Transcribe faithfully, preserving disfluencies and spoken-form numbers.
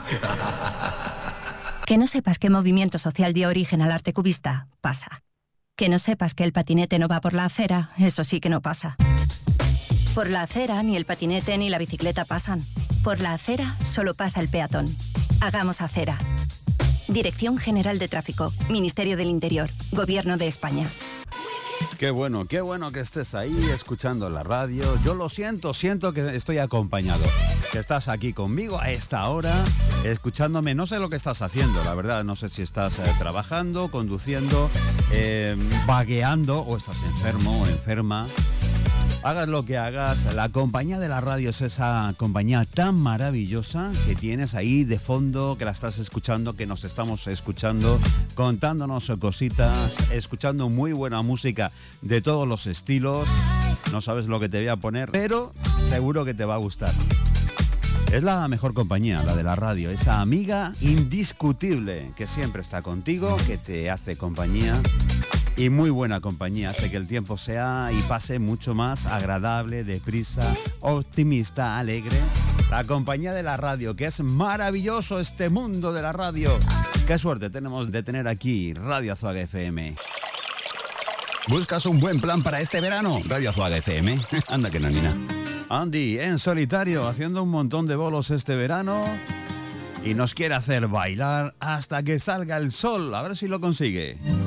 Que no sepas qué movimiento social dio origen al arte cubista, pasa. Que no sepas que el patinete no va por la acera, eso sí que no pasa. Por la acera ni el patinete ni la bicicleta pasan. Por la acera solo pasa el peatón. Hagamos acera. Dirección General de Tráfico, Ministerio del Interior, Gobierno de España. Qué bueno, qué bueno que estés ahí escuchando la radio. Yo lo siento, siento que estoy acompañado. Que estás aquí conmigo a esta hora, escuchándome. No sé lo que estás haciendo, la verdad. No sé si estás eh, trabajando, conduciendo, eh, vagueando o estás enfermo o enferma. Hagas lo que hagas, la compañía de la radio es esa compañía tan maravillosa que tienes ahí de fondo, que la estás escuchando, que nos estamos escuchando, contándonos cositas, escuchando muy buena música de todos los estilos. No sabes lo que te voy a poner, pero seguro que te va a gustar. Es la mejor compañía, la de la radio, esa amiga indiscutible que siempre está contigo, que te hace compañía. Y muy buena compañía, hace que el tiempo sea y pase mucho más agradable, deprisa, optimista, alegre. La compañía de la radio, que es maravilloso este mundo de la radio. Qué suerte tenemos de tener aquí Radio Azuaga F M. ¿Buscas un buen plan para este verano? Radio Azuaga F M. Anda que no, Nina. Andy, en solitario, haciendo un montón de bolos este verano y nos quiere hacer bailar hasta que salga el sol. A ver si lo consigue.